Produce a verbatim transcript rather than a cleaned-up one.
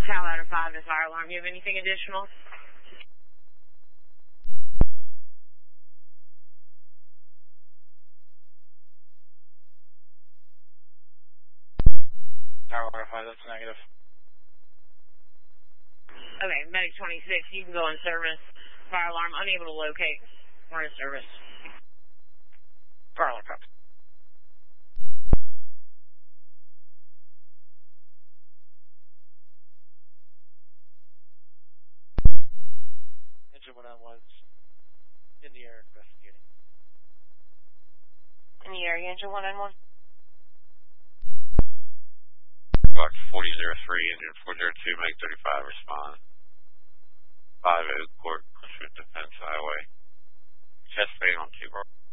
Cal out of five to fire alarm. You have anything additional? Tower Wi-Fi, that's negative. Okay, Medic twenty-six, you can go in service. Fire alarm unable to locate. We're in service. Fire alarm copy. Engine one oh one's in the air investigating. In the area, engine one nine one. Box forty oh three, engine four oh two, Meg thirty-five, respond. five Oak Court, Pursuit Defense Highway. Chest fade on two bar.